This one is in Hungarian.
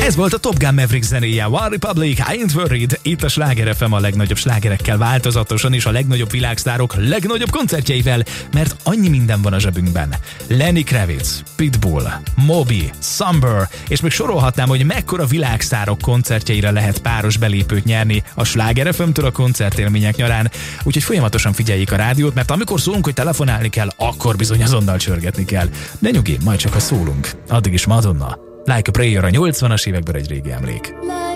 Ez volt a Top Gun Maverick zenéje, One Republic, I Ain't Worried. Itt a Sláger FM a legnagyobb slágerekkel változatosan és a legnagyobb világsztárok legnagyobb koncertjeivel, mert annyi minden van a zsebünkben. Lenny Kravitz, Pitbull, Moby, Summer, és még sorolhatnám, hogy mekkora világsztárok koncertjeire lehet páros belépőt nyerni a Sláger FM-től a koncertélmények nyarán. Úgyhogy folyamatosan figyeljék a rádiót, mert amikor szólunk, hogy telefonálni kell, akkor bizony azonnal csörgetni kell. De nyugi, majd csak ha szólunk. Addig is Madonna. Like a Prayer a 80-as évekből egy régi emlék.